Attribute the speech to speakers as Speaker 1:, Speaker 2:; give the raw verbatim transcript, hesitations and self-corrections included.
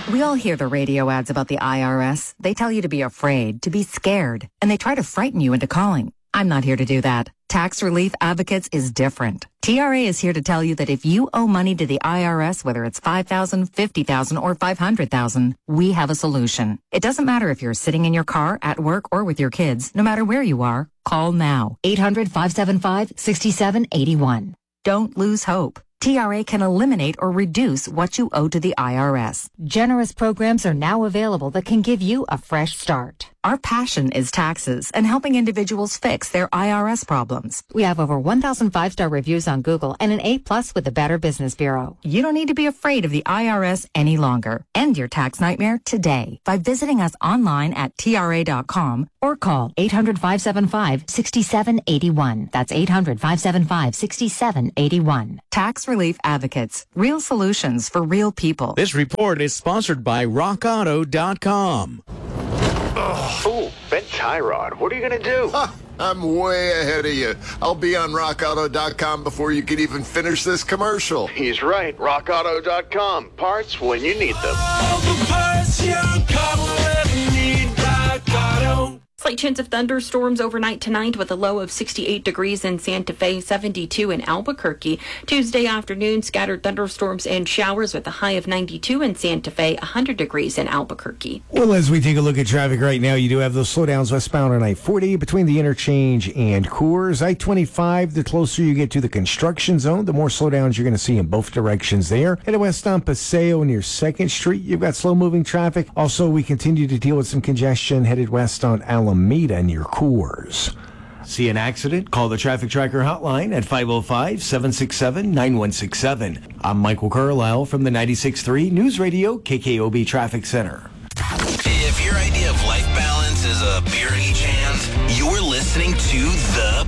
Speaker 1: We all hear the radio ads about the I R S. They tell you to be afraid, to be scared, and they try to frighten you into calling. I'm not here to do that. Tax Relief Advocates is different. T R A is here to tell you that if you owe money to the I R S, whether it's five thousand dollars, fifty thousand dollars, or five hundred thousand dollars, we have a solution. It doesn't matter if you're sitting in your car, at work, or with your kids. No matter where you are, call now. eight hundred, five seven five, six seven eight one. Don't lose hope. T R A can eliminate or reduce what you owe to the I R S. Generous programs are now available that can give you a fresh start. Our passion is taxes and helping individuals fix their I R S problems. We have over one thousand five-star reviews on Google and an A plus with the Better Business Bureau. You don't need to be afraid of the I R S any longer. End your tax nightmare today by visiting us online at T R A dot com or call eight hundred, five seven five, six seven eight one. That's eight hundred, five seven five, six seven eight one. Tax Relief Advocates. Real solutions for real people.
Speaker 2: This report is sponsored by rock auto dot com.
Speaker 3: Oh, bent tie rod. What are you going to do?
Speaker 4: Huh, I'm way ahead of you. I'll be on rock auto dot com before you can even finish this commercial.
Speaker 3: He's right. rock auto dot com. Parts when you need them.
Speaker 5: All the parts your car will ever need. Rock Auto.
Speaker 6: Slight chance of thunderstorms overnight tonight with a low of sixty-eight degrees in Santa Fe, seventy-two in Albuquerque. Tuesday afternoon, scattered thunderstorms and showers with a high of ninety-two in Santa Fe, one hundred degrees in Albuquerque.
Speaker 7: Well, as we take a look at traffic right now, you do have those slowdowns westbound on I forty between the interchange and Coors. I twenty-five, the closer you get to the construction zone, the more slowdowns you're going to see in both directions there. Headed west on Paseo near second Street, you've got slow-moving traffic. Also, we continue to deal with some congestion headed west on Alameda. Alameda near Coors. See an accident? Call the Traffic Tracker hotline at five oh five, seven six seven, nine one six seven. I'm Michael Carlisle from the ninety-six point three News Radio K K O B Traffic Center.
Speaker 8: If your idea of life balance is a beer in each hand, you're listening to The